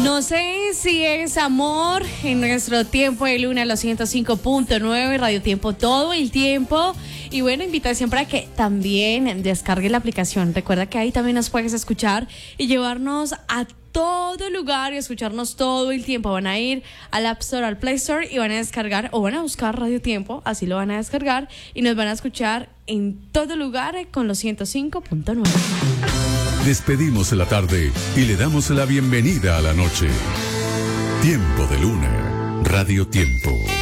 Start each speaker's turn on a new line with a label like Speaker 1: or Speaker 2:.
Speaker 1: No sé si es amor en nuestro tiempo de luna, los 105.9, Radio Tiempo todo el tiempo. Y bueno, invitación para que también descargue la aplicación. Recuerda que ahí también nos puedes escuchar y llevarnos a todo lugar y escucharnos todo el tiempo. Van a ir al App Store, al Play Store y van a descargar o van a buscar Radio Tiempo, así lo van a descargar y nos van a escuchar en todo lugar con los 105.9.
Speaker 2: Despedimos la tarde y le damos la bienvenida a la noche. Tiempo de luna, Radio Tiempo.